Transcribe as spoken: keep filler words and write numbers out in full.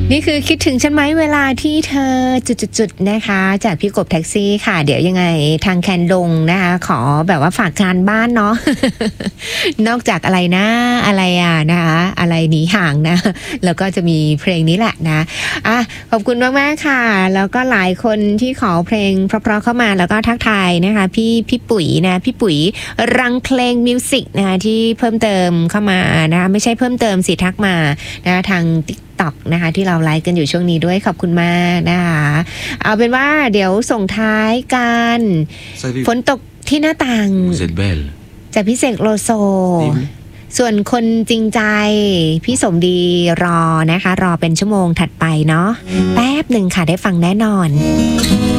นี่คือคิดถึงฉันไหมเวลาที่เธอจุดๆๆนะคะจากพี่กบแท็กซี่ค่ะเดี๋ยวยังไงทางแคนดงนะคะขอแบบว่าฝากการบ้านเนาะ นอกจากอะไรนะอะไรอ่ะนะคะอะไรหนีห่างนะแล้วก็จะมีเพลงนี้แหละนะอ่ะขอบคุณมากๆค่ะแล้วก็หลายคนที่ขอเพลงเพราะๆเข้ามาแล้วก็ทักทายนะคะพี่พี่ปุ๋ยนะพี่ปุ๋ยรังเพลงมิวสิกนะคะที่เพิ่มเติมเข้ามานะคะไม่ใช่เพิ่มเติมสิทักมานะทางนะคะที่เราไลฟ์กันอยู่ช่วงนี้ด้วยขอบคุณมากนะคะเอาเป็นว่าเดี๋ยวส่งท้ายกันฝนตกที่หน้าต่างจากพี่เสกโลโซส่วนคนจริงใจพี่สมดีรอนะคะรอเป็นชั่วโมงถัดไปเนาะแป๊บหนึ่งค่ะได้ฟังแน่นอน